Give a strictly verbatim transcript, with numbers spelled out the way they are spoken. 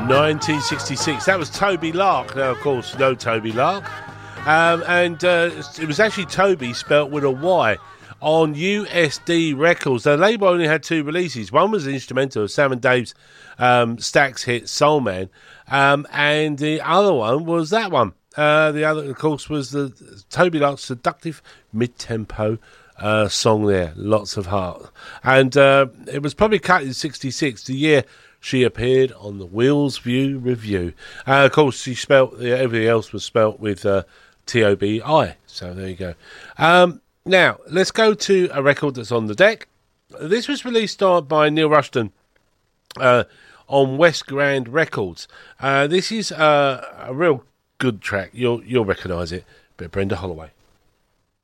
nineteen sixty-six. That was Toby Lark. Now, of course, no Toby Lark. Um, and uh, it was actually Toby spelt with a Y on U S D Records. The label only had two releases. One was the instrumental of Sam and Dave's um, Stax hit Soul Man. Um, and the other one was that one. Uh, the other, of course, was the Toby Lark's seductive mid-tempo uh, song there. Lots of heart. And uh, it was probably cut in sixty-six, the year she appeared on the Wheels View Review. Uh, of course, she spelt, everything else was spelt with uh, T O B I. So there you go. Um, now, let's go to a record that's on the deck. This was released on, by Neil Rushton uh, on West Grand Records. Uh, this is uh, a real good track. You'll, you'll recognise it. Bit of Brenda Holloway.